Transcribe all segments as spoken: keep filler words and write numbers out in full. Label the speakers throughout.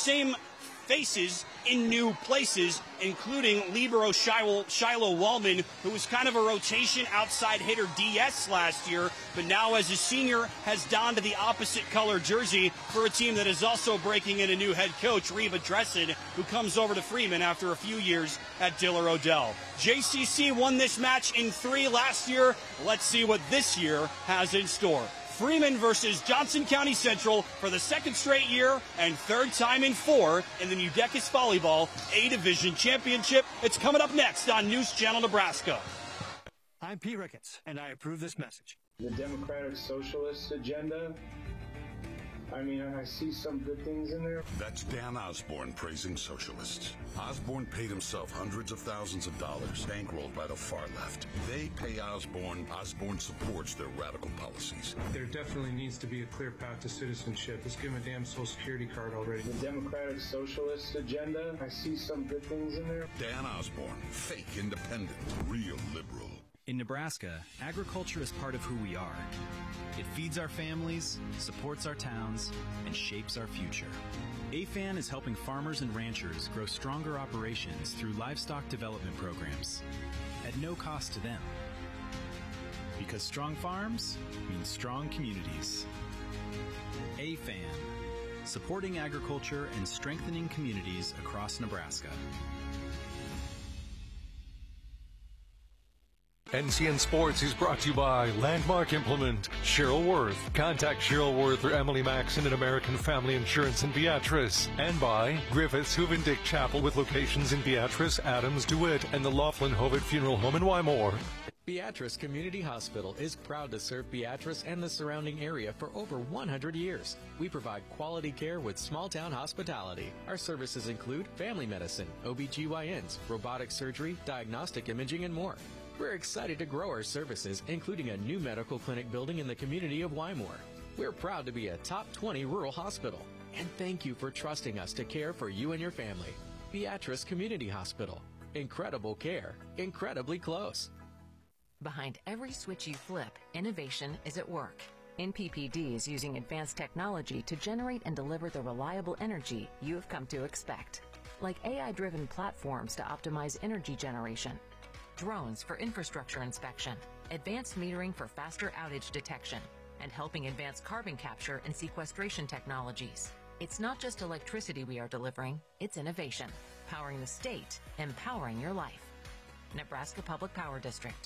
Speaker 1: same faces in new places, including libero Shiloh, Shiloh Wallman, who was kind of a rotation outside hitter D S last year, but now as a senior has donned the opposite color jersey for a team that is also breaking in a new head coach, Reva Dressen, who comes over to Freeman after a few years at Diller Odell. J C C won this match in three last year. Let's see what this year has in store. Freeman versus Johnson County Central for the second straight year and third time in four in the Mudecas Volleyball A-Division Championship. It's coming up next on News Channel Nebraska.
Speaker 2: I'm Pete Ricketts, and I approve this message.
Speaker 3: The Democratic Socialist agenda, I mean, I see some good things in there.
Speaker 4: That's Dan Osborne praising socialists. Osborne paid himself hundreds of thousands of dollars, bankrolled by the far left. They pay Osborne. Osborne supports their radical policies.
Speaker 5: There definitely needs to be a clear path to citizenship. Let's give him a damn social security card already.
Speaker 3: The Democratic Socialist agenda, I see some good things in there.
Speaker 4: Dan Osborne, fake independent, real liberal.
Speaker 6: In Nebraska, agriculture is part of who we are. It feeds our families, supports our towns, and shapes our future. A F A N is helping farmers and ranchers grow stronger operations through livestock development programs at no cost to them. Because strong farms mean strong communities. A F A N, supporting agriculture and strengthening communities across Nebraska.
Speaker 7: N C N Sports is brought to you by Landmark Implement, Cheryl Worth. Contact Cheryl Worth or Emily Maxon at American Family Insurance in Beatrice. And by Griffiths Huvendick Chapel with locations in Beatrice, Adams, DeWitt, and the Laughlin Hovitt Funeral Home in Wymore.
Speaker 8: Beatrice Community Hospital is proud to serve Beatrice and the surrounding area for over one hundred years. We provide quality care with small-town hospitality. Our services include family medicine, O B G Y Ns, robotic surgery, diagnostic imaging, and more. We're excited to grow our services, including a new medical clinic building in the community of Wymore. We're proud to be a top twenty rural hospital. And thank you for trusting us to care for you and your family. Beatrice Community Hospital. Incredible care. Incredibly close.
Speaker 9: Behind every switch you flip, innovation is at work. N P P D is using advanced technology to generate and deliver the reliable energy you have come to expect. Like A I-driven platforms to optimize energy generation, drones for infrastructure inspection, advanced metering for faster outage detection, and helping advance carbon capture and sequestration technologies. It's not just electricity we are delivering, it's innovation, powering the state, empowering your life. Nebraska Public Power District.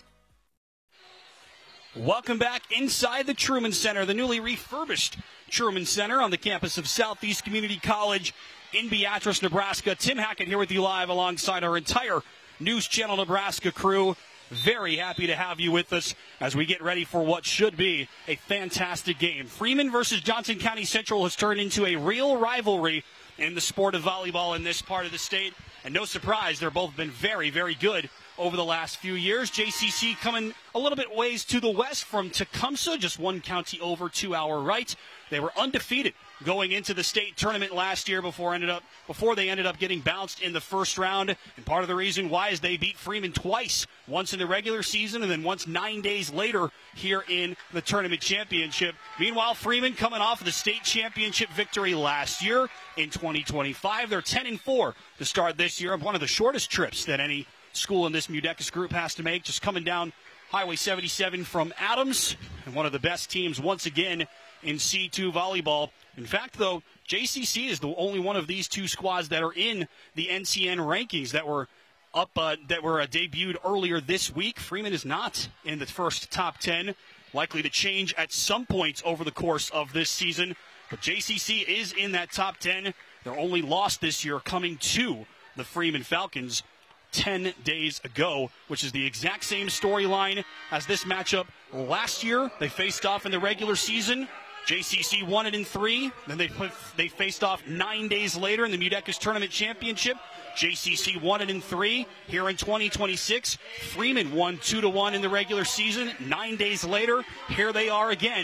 Speaker 1: Welcome back inside the Truman Center, the newly refurbished Truman Center on the campus of Southeast Community College in Beatrice, Nebraska. Tim Hackett here with you live alongside our entire News Channel Nebraska crew. Very happy to have you with us as we get ready for what should be a fantastic game. Freeman versus Johnson County Central has turned into a real rivalry in the sport of volleyball in this part of the state. And no surprise, they've both been very, very good over the last few years. J C C coming a little bit ways to the west from Tecumseh, just one county over to our right. They were undefeated going into the state tournament last year before ended up before they ended up getting bounced in the first round. And part of the reason why is they beat Freeman twice, once in the regular season and then once nine days later here in the tournament championship. Meanwhile, Freeman coming off of the state championship victory last year in twenty twenty-five. They're ten and four to start this year, one of the shortest trips that any school in this Mudecas group has to make, just coming down Highway seventy-seven from Adams, and one of the best teams once again in C two volleyball. In fact, though, J C C is the only one of these two squads that are in the N C N rankings that were up, uh, that were uh, debuted earlier this week. Freeman is not in the first top ten, likely to change at some point over the course of this season. But J C C is in that top ten. Their only loss this year coming to the Freeman Falcons ten days ago, which is the exact same storyline as this matchup last year. They faced off in the regular season. J C C won it in three. Then they put, they faced off nine days later in the Mudecas Tournament Championship. J C C won it in three. Here in twenty twenty-six, Freeman won two to one in the regular season. Nine days later, here they are again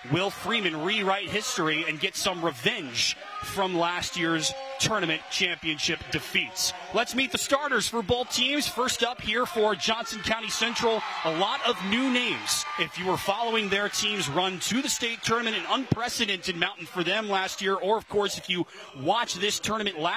Speaker 1: will Freeman rewrite history and get some revenge from last year's tournament championship defeats? Let's meet the starters for both teams. First up here for Johnson County Central, a lot of new names. If you were following their team's run to the state tournament, an unprecedented mountain for them last year, or of course if you watch this tournament last